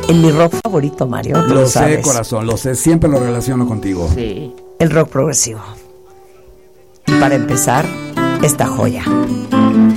en mi rock favorito, Mario. Lo sé, corazón, lo sé, siempre lo relaciono contigo. Sí. El rock progresivo. Y para empezar, esta joya.